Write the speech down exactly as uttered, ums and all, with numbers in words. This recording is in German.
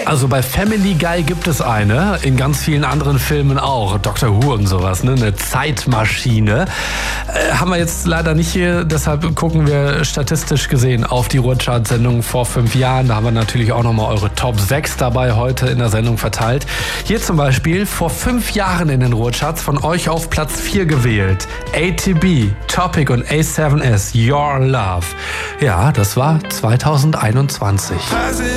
Also bei Family Guy gibt es eine, in ganz vielen anderen Filmen auch, Doctor Who und sowas, ne? Eine Zeitmaschine. Äh, haben wir jetzt leider nicht hier, deshalb gucken wir statistisch gesehen auf die Ruhrchart-Sendung vor fünf Jahren. Da haben wir natürlich auch nochmal eure Top sechs dabei heute in der Sendung verteilt. Hier zum Beispiel vor fünf Jahren in den Ruhrcharts von euch auf Platz vier gewählt. A T B, Topic und A seven S, Your Love. Ja, das war zweitausendeinundzwanzig.